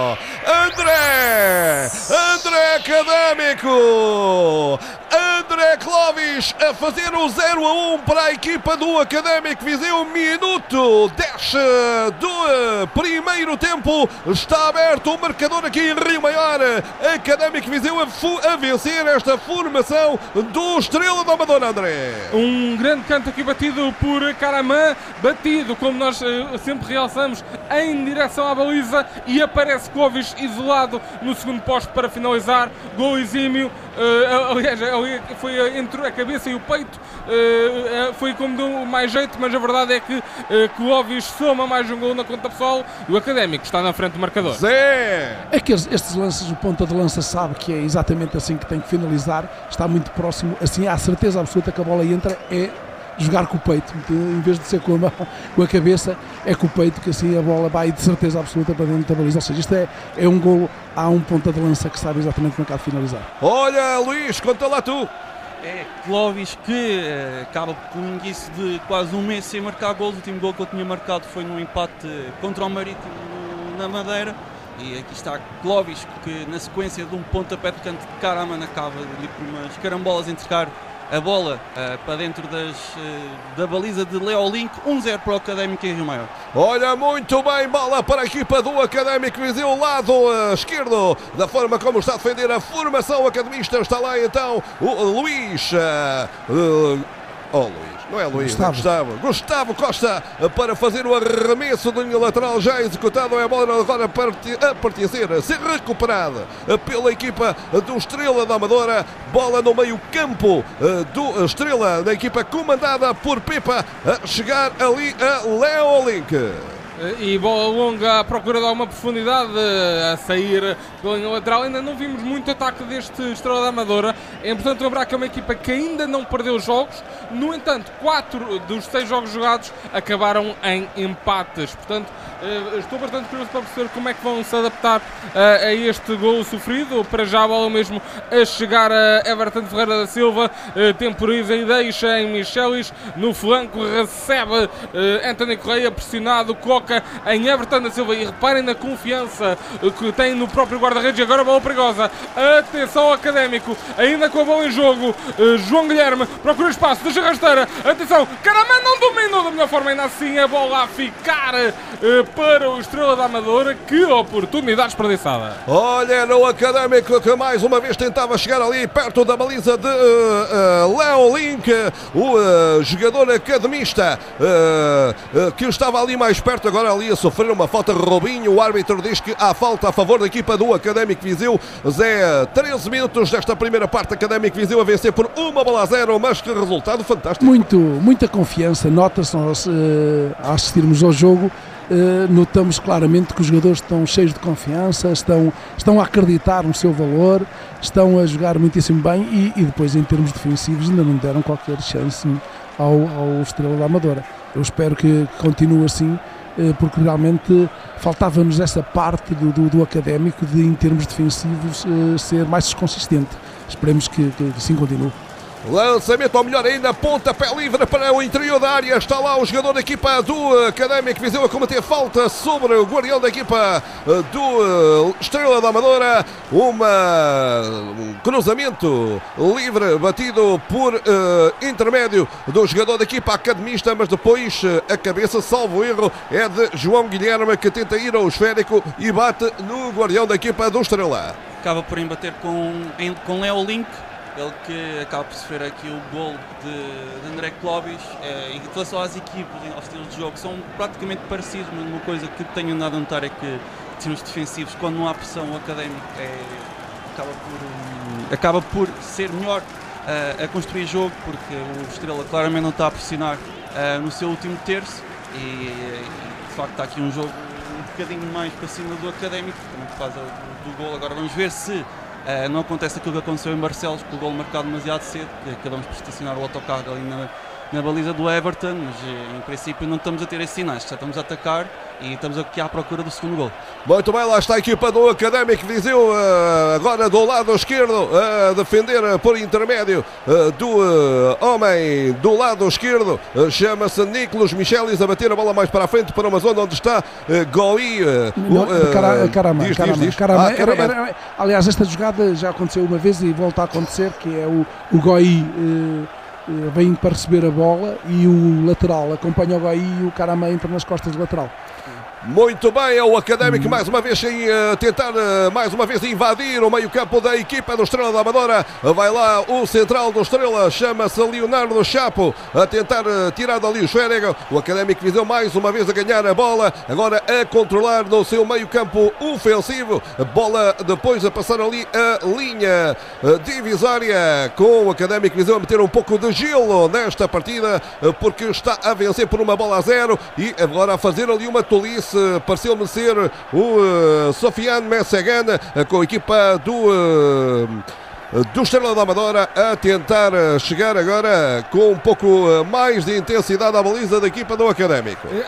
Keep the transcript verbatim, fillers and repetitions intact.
André! André Académico! André Clovis a fazer o zero a um para a equipa do Académico Viseu. Minuto dez do primeiro tempo. Está aberto o marcador aqui em Rio Maior. Académico Viseu a, a vencer esta formação do Estrela da Amadora, André. Um grande canto aqui batido por Caramã. Batido, como nós uh, sempre realçamos, em direção à baliza. E aparece Clovis isolado no segundo posto para finalizar. Gol exímio. Uh, aliás, foi entre a cabeça e o peito, uh, foi como deu mais jeito, mas a verdade é que uh, Clovis soma mais um gol na conta pessoal e o Académico está na frente do marcador. Zé! É que estes lances, o ponta de lança sabe que é exatamente assim que tem que finalizar, está muito próximo, assim há certeza absoluta que a bola entra, é jogar com o peito, em vez de ser com a mão, com a cabeça, é com o peito que assim a bola vai de certeza absoluta para dentro da baliza. Ou seja, isto é, é um golo, há um ponta de lança que sabe exatamente como é que há de finalizar. Olha, Luís, conta lá tu. É Clovis que uh, acaba com um guiço de quase um mês sem marcar gols. O último gol que eu tinha marcado foi num empate contra o Marítimo na Madeira. E aqui está Clovis que na sequência de um pontapé de canto de Caraman acaba ali por umas carambolas entregar a bola uh, para dentro das, uh, da baliza de Leo Link. um zero para o Académico em Rio Maior. Olha, muito bem, bola para a equipa do Académico Viseu, lado uh, esquerdo, da forma como está a defender a formação academista. Está lá então o Luís. Uh, uh, oh, Luís. Não é Luís, Gustavo. É Gustavo. Gustavo Costa para fazer o arremesso de linha lateral já executado. É a bola agora a partir a ser recuperada pela equipa do Estrela da Amadora. Bola no meio campo do Estrela, da equipa comandada por Pepa, a chegar ali a Leo Link. E bola longa à procura de alguma profundidade, a sair pela linha lateral. Ainda não vimos muito ataque deste Estrela da Amadora. É importante lembrar que é uma equipa que ainda não perdeu jogos. No entanto, quatro dos seis jogos jogados acabaram em empates. Portanto, estou bastante curioso para perceber como é que vão se adaptar a este golo sofrido. Para já a bola mesmo a chegar a Everton Ferreira da Silva, temporiza e deixa em Michelis. No flanco recebe António Correia, pressionado, coloca em Everton da Silva. E reparem na confiança que tem no próprio guarda-redes. E agora a bola perigosa. Atenção ao Académico, ainda com a bola em jogo. João Guilherme procura espaço, deixa a rasteira. Atenção, Caramã não dominou da melhor forma. Ainda assim a bola a ficar para o Estrela da Amadora. Que oportunidade desperdiçada. Olha, no Académico que mais uma vez tentava chegar ali perto da baliza de uh, uh, Leo Link, o uh, jogador academista uh, uh, que estava ali mais perto, agora ali a sofrer uma falta. Robinho, o árbitro diz que há falta a favor da equipa do Académico Viseu. Zé, treze minutos desta primeira parte, Académico Viseu a vencer por uma bola a zero, mas que resultado fantástico. Muito, muita confiança, nota-se nós uh, a assistirmos ao jogo. Uh, notamos claramente que os jogadores estão cheios de confiança, estão, estão a acreditar no seu valor, estão a jogar muitíssimo bem e, e depois em termos defensivos ainda não deram qualquer chance ao, ao Estrela da Amadora. Eu espero que continue assim, uh, porque realmente faltava-nos essa parte do, do, do Académico de, em termos defensivos, uh, ser mais consistente. Esperemos que, que assim continue. Lançamento, ou melhor ainda, pontapé livre para o interior da área. Está lá o jogador da equipa do Académico Viseu a cometer falta sobre o guardião da equipa do Estrela da Amadora. Uma, um cruzamento livre batido por uh, intermédio do jogador da equipa academista, mas depois uh, a cabeça, salvo erro, é de João Guilherme, que tenta ir ao esférico e bate no guardião da equipa do Estrela. Acaba por embater com, em, com Leo Link. Ele que acaba por sofrer aqui o gol de, de André Clovis. É, em relação às equipes, aos estilos de jogo, são praticamente parecidos, mas uma coisa que tenho andado a notar é que, em termos defensivos, quando não há pressão, o Académico é, acaba, por, acaba por ser melhor uh, a construir jogo, porque o Estrela claramente não está a pressionar uh, no seu último terço e, e de facto está aqui um jogo um bocadinho mais para cima do Académico, também por causa do, do gol. Agora vamos ver se Uh, não acontece aquilo que aconteceu em Barcelos, com o gol marcado demasiado cedo, que acabamos por estacionar o autocarro ali na, na baliza do Everton, mas uh, em princípio não estamos a ter esses sinais, já estamos a atacar e estamos aqui à procura do segundo gol. Muito bem, lá está a equipa do Académico Viseu, agora do lado esquerdo, a defender por intermédio do homem do lado esquerdo, chama-se Nicolas Michelis, a bater a bola mais para a frente para uma zona onde está Goi. Caramba, caramba. Aliás, esta jogada já aconteceu uma vez e volta a acontecer, que é o, o Goi uh, vem para receber a bola e o lateral acompanha o Goi e o Caramba entra nas costas do lateral. Muito bem, é o Académico mais uma vez em uh, tentar uh, mais uma vez invadir o meio campo da equipa do Estrela da Amadora. Vai lá o central do Estrela, chama-se Leonardo Chapo, a tentar uh, tirar dali o Schwerig. O Académico Viseu mais uma vez a ganhar a bola, agora a controlar no seu meio campo ofensivo. A bola depois a passar ali a linha uh, divisória, com o Académico Viseu a meter um pouco de gelo nesta partida, uh, porque está a vencer por uma bola a zero e agora a fazer ali uma tolice. Pareceu-me ser o uh, Sofiane Messegan uh, com a equipa do uh, do Estrela da Amadora a tentar chegar agora com um pouco mais de intensidade à baliza da equipa do Académico.